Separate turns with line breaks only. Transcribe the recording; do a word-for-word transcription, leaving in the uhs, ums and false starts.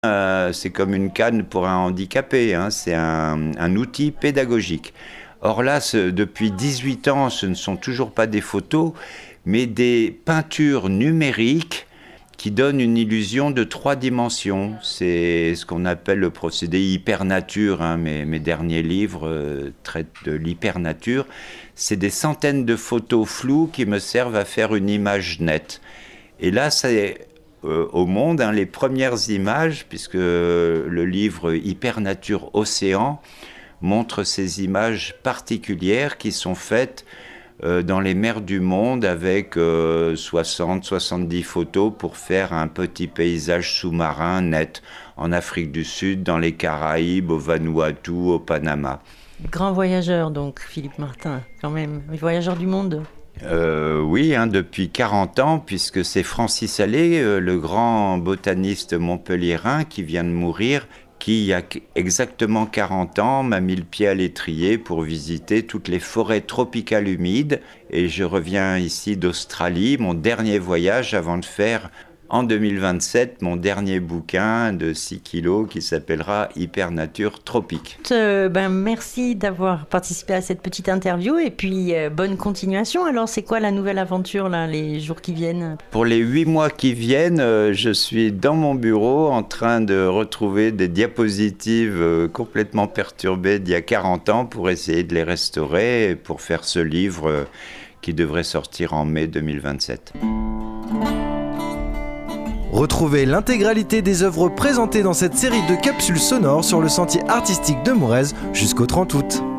Euh, c'est comme une canne pour un handicapé, hein, c'est un, un outil pédagogique. Or là, ce, depuis dix-huit ans, ce ne sont toujours pas des photos, mais des peintures numériques qui donnent une illusion de trois dimensions. C'est ce qu'on appelle le procédé hypernature. Hein. Mes, mes derniers livres euh, traitent de l'hypernature. C'est des centaines de photos floues qui me servent à faire une image nette. Et là, c'est euh, au monde, hein, les premières images, puisque le livre Hypernature Océan montre ces images particulières qui sont faites euh, dans les mers du monde avec euh, soixante à soixante-dix photos pour faire un petit paysage sous-marin net en Afrique du Sud, dans les Caraïbes, au Vanuatu, au Panama.
Grand voyageur donc, Philippe Martin, quand même, voyageur du monde.
Euh, oui, hein, depuis quarante ans, puisque c'est Francis Allais, euh, le grand botaniste montpelliérain qui vient de mourir, qui, il y a exactement quarante ans, m'a mis le pied à l'étrier pour visiter toutes les forêts tropicales humides. Et je reviens ici d'Australie, mon dernier voyage avant de faire en deux mille vingt-sept mon dernier bouquin de six kilos qui s'appellera Hypernature tropique.
Euh, ben, merci d'avoir participé à cette petite interview et puis euh, bonne continuation. Alors c'est quoi la nouvelle aventure là, les jours qui viennent ?
Pour les huit mois qui viennent, euh, je suis dans mon bureau en train de retrouver des diapositives euh, complètement perturbées d'il y a quarante ans pour essayer de les restaurer et pour faire ce livre euh, qui devrait sortir en mai deux mille vingt-sept.
Retrouvez l'intégralité des œuvres présentées dans cette série de capsules sonores sur le sentier artistique de Morez jusqu'au trente août.